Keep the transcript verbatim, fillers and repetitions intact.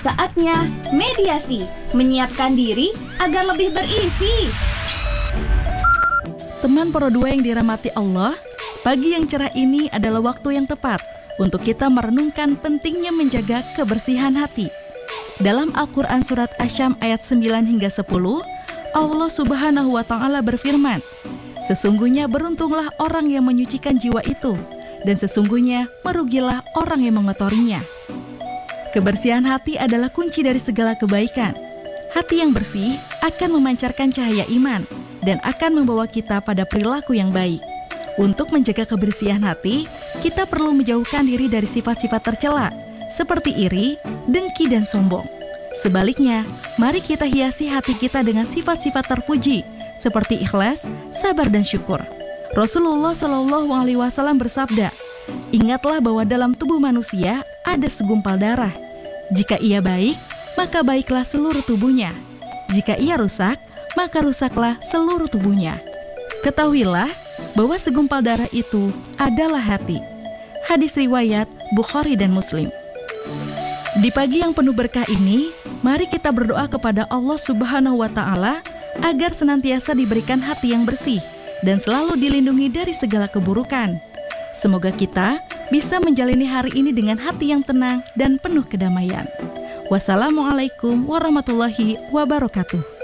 Saatnya mediasi, menyiapkan diri agar lebih berisi. Teman Pro dua yang dirahmati Allah, pagi yang cerah ini adalah waktu yang tepat untuk kita merenungkan pentingnya menjaga kebersihan hati. Dalam Al-Quran Surat Asy-Syams ayat sembilan hingga sepuluh, Allah Subhanahu wa Ta'ala berfirman, "Sesungguhnya beruntunglah orang yang menyucikan jiwa itu, dan sesungguhnya merugilah orang yang mengotorinya." Kebersihan hati adalah kunci dari segala kebaikan. Hati yang bersih akan memancarkan cahaya iman dan akan membawa kita pada perilaku yang baik. Untuk menjaga kebersihan hati, kita perlu menjauhkan diri dari sifat-sifat tercela, seperti iri, dengki, dan sombong. Sebaliknya, mari kita hiasi hati kita dengan sifat-sifat terpuji, seperti ikhlas, sabar, dan syukur. Rasulullah Shallallahu Alaihi Wasallam bersabda, "Ingatlah bahwa dalam tubuh manusia ada segumpal darah. Jika ia baik, maka baiklah seluruh tubuhnya. Jika ia rusak, maka rusaklah seluruh tubuhnya. Ketahuilah bahwa segumpal darah itu adalah hati." Hadis riwayat Bukhari dan Muslim. Di pagi yang penuh berkah ini, mari kita berdoa kepada Allah Subhanahu wa Ta'ala agar senantiasa diberikan hati yang bersih dan selalu dilindungi dari segala keburukan. Semoga kita bisa menjalani hari ini dengan hati yang tenang dan penuh kedamaian. Wassalamualaikum warahmatullahi wabarakatuh.